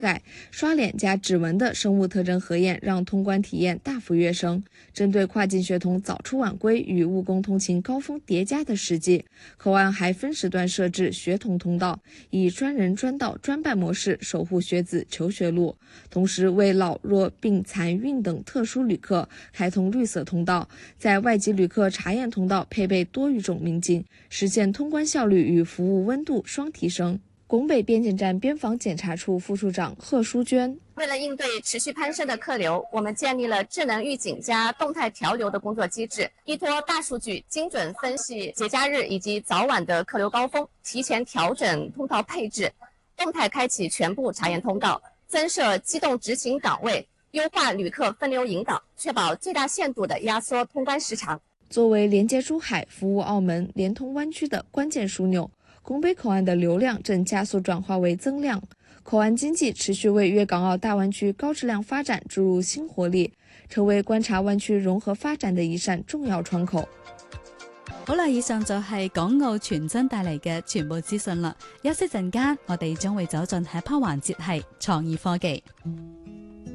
盖、刷脸加指纹的生物特征核验让通关体验大幅跃升。针对跨境学童早出晚归与务工通勤高峰叠加的实际，口岸还分时段设置学童通道，以专人专到专办模式守护学子求学路，同时为老弱病残孕等特殊旅客开通绿色通道，在外籍旅客查验通道配备多语种民警，实现通关效率与服务温度双提升。拱北边检站边防检查处副处长贺淑娟： 为了应对持续攀升的客流，我们建立了智能预警加动态调流的工作机制，依托大数据精准分析节假日以及早晚的客流高峰，提前调整通道配置，动态开启全部查验通道，增设机动执勤岗位，优化旅客分流引导，确保最大限度地压缩通关时长。 作为连接珠海、服务澳门、连通湾区的关键枢纽，拱北口岸的流量正加速转化为增量，口岸经济持續為粵港澳大灣區高質量發展注入新活力，成為觀察灣區融合發展的一扇重要窗口。 好啦，以上就係港澳傳真帶嚟嘅全部資訊啦。休息陣間，我哋將會走進下一 part 環節係創意科技。